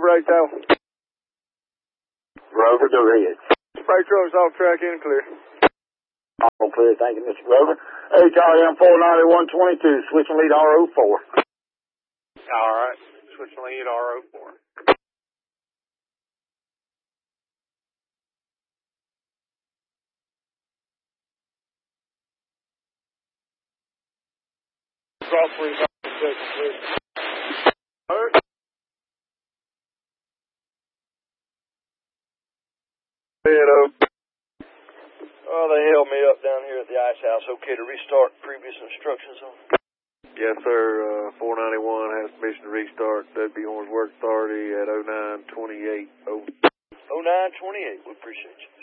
brakes out. Rover, go ahead. Spray truck's off track in clear. All clear, thank you, Mr. Rover. Hey, Charlie, I'm 49122, switching lead RO4. All right, switching lead RO4. Cross 356, please. All right. Oh, they held me up down here at the ice house. Okay to restart previous instructions on? Yes, sir. 491 has permission to restart. W Horns Work Authority at 0928. 0928. We appreciate you.